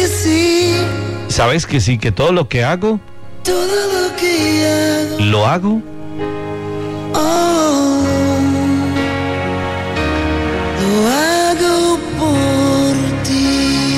sí. ¿Sabes que sí? Que todo lo que hago, Todo lo que hago, lo hago oh, lo hago por ti.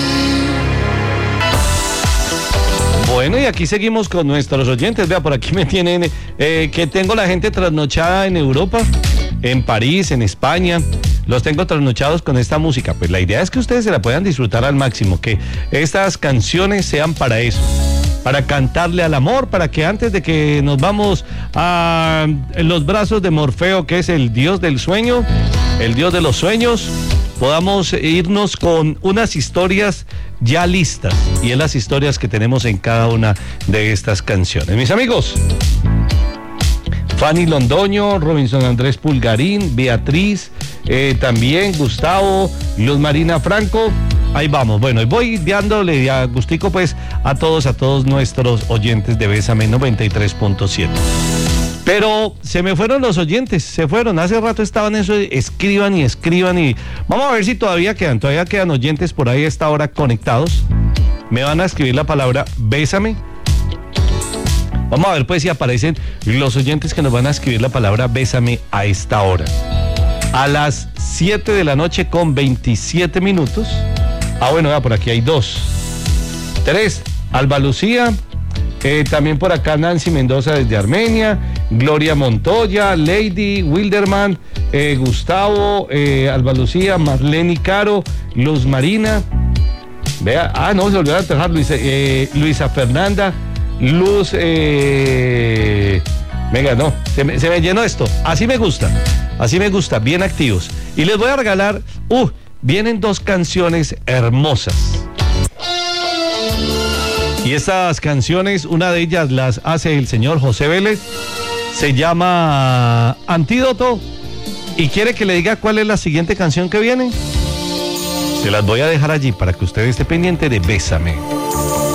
Bueno, y aquí seguimos con nuestros oyentes. Vea, por aquí me tienen que tengo la gente trasnochada en Europa, en París, en España. Los tengo trasnochados con esta música. Pues la idea es que ustedes se la puedan disfrutar al máximo, que estas canciones sean para eso, para cantarle al amor, para que antes de que nos vamos a los brazos de Morfeo, que es el dios del sueño, el dios de los sueños, podamos irnos con unas historias ya listas, y es las historias que tenemos en cada una de estas canciones. Mis amigos, Fanny Londoño, Robinson Andrés Pulgarín, Beatriz, también Gustavo, Luz Marina Franco. Ahí vamos. Bueno, y voy dándole a gustico pues a todos nuestros oyentes de Bésame 93.7. Pero se me fueron los oyentes, se fueron. Hace rato estaban eso, escriban y vamos a ver si todavía quedan oyentes por ahí a esta hora conectados. Me van a escribir la palabra Bésame. Vamos a ver pues si aparecen los oyentes que nos van a escribir la palabra Bésame a esta hora. A las 7 de la noche con 27 minutos. Bueno, por aquí hay 2. 3, Alba Lucía. También por acá Nancy Mendoza desde Armenia. Gloria Montoya, Lady Wilderman, Gustavo, Alba Lucía, Marlene Caro, Luz Marina. Vea, no, se olvidó de dejar Luisa Fernanda. Luz, venga, no, se me llenó esto. Así me gusta, bien activos. Y les voy a regalar, vienen 2 canciones hermosas. Y estas canciones, una de ellas las hace el señor José Vélez, se llama Antídoto, y quiere que le diga cuál es la siguiente canción que viene. Se las voy a dejar allí para que usted esté pendiente de Bésame.